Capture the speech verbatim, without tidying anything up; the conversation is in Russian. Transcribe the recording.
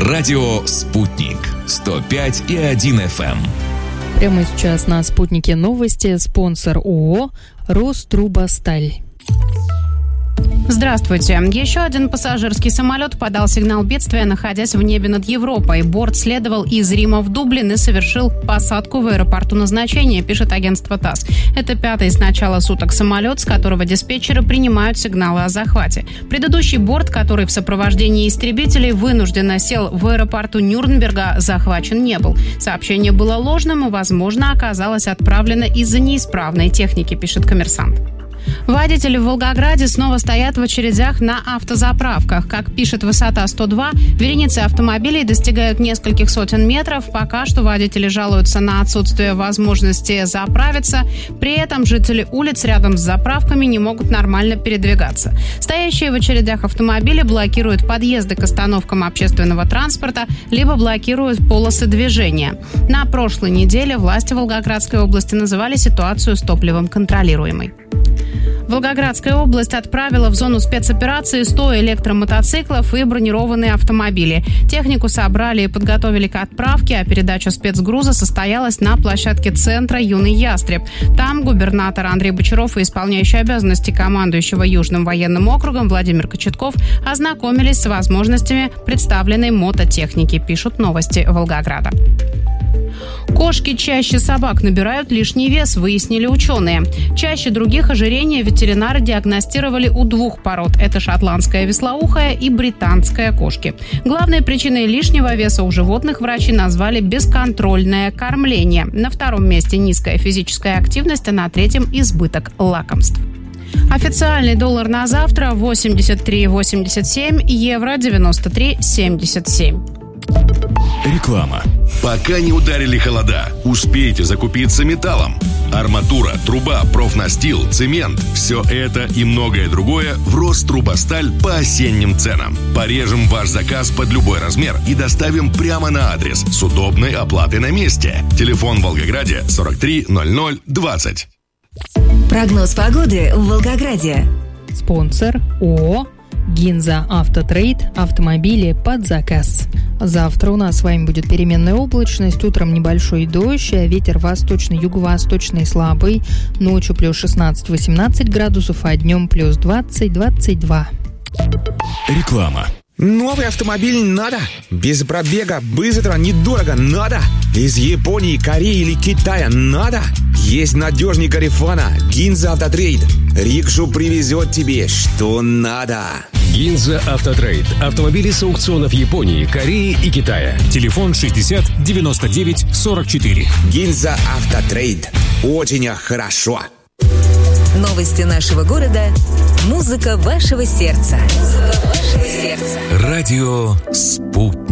Радио «Спутник» сто пять и один эф эм. Прямо сейчас на «Спутнике» новости. Спонсор ООО «Рострубосталь». Здравствуйте. Еще один пассажирский самолет подал сигнал бедствия, находясь в небе над Европой. Борт следовал из Рима в Дублин и совершил посадку в аэропорту назначения, пишет агентство ТАСС. Это пятый с начала суток самолет, с которого диспетчеры принимают сигналы о захвате. Предыдущий борт, который в сопровождении истребителей вынужденно сел в аэропорту Нюрнберга, захвачен не был. Сообщение было ложным и, возможно, оказалось отправлено из-за неисправной техники, пишет «Коммерсант». Водители в Волгограде снова стоят в очередях на автозаправках. Как пишет «Высота сто два», вереницы автомобилей достигают нескольких сотен метров. Пока что водители жалуются на отсутствие возможности заправиться. При этом жители улиц рядом с заправками не могут нормально передвигаться. Стоящие в очередях автомобили блокируют подъезды к остановкам общественного транспорта, либо блокируют полосы движения. На прошлой неделе власти Волгоградской области называли ситуацию с топливом контролируемой. Волгоградская область отправила в зону спецоперации сто электромотоциклов и бронированные автомобили. Технику собрали и подготовили к отправке, а передача спецгруза состоялась на площадке центра «Юный Ястреб». Там губернатор Андрей Бочаров и исполняющий обязанности командующего Южным военным округом Владимир Кочетков ознакомились с возможностями представленной мототехники, пишут новости Волгограда. Кошки чаще собак набирают лишний вес, выяснили ученые. Чаще других ожирение ветеринары диагностировали у двух пород. Это шотландская вислоухая и британская кошки. Главной причиной лишнего веса у животных врачи назвали бесконтрольное кормление. На втором месте низкая физическая активность, а на третьем избыток лакомств. Официальный доллар на завтра восемьдесят три восемьдесят семь, евро девяносто три семьдесят семь. Реклама. Пока не ударили холода, успейте закупиться металлом. Арматура, труба, профнастил, цемент – все это и многое другое в Рострубосталь по осенним ценам. Порежем ваш заказ под любой размер и доставим прямо на адрес с удобной оплатой на месте. Телефон в Волгограде сорок три ноль ноль двадцать. Прогноз погоды в Волгограде. Спонсор ООО «Гинза Автотрейд». Автомобили под заказ. Завтра у нас с вами будет переменная облачность. Утром небольшой дождь, а ветер восточный, юго-восточный слабый. Ночью плюс шестнадцать-восемнадцать градусов, а днем плюс двадцать-двадцать два. Реклама. Новый автомобиль надо. Без пробега, быстро, недорого надо. Из Японии, Кореи или Китая надо. Есть надежный Гарифана. Гинза Автотрейд. Рикшу привезет тебе, что надо. Гинза Автотрейд. Автомобили с аукционов Японии, Кореи и Китая. Телефон шестьдесят девяносто девять сорок четыре. Гинза Автотрейд. Очень хорошо. Новости нашего города. Музыка вашего сердца. Музыка вашего сердца. Радио «Спутник».